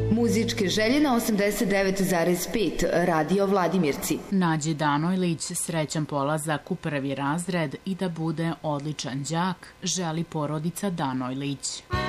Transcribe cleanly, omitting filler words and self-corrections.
Muzičke želje na 89,5 Radio Vladimirci. Nađi Danojlić srećan polazak u prvi razred i da bude odličan đak, želi porodica Danojlić.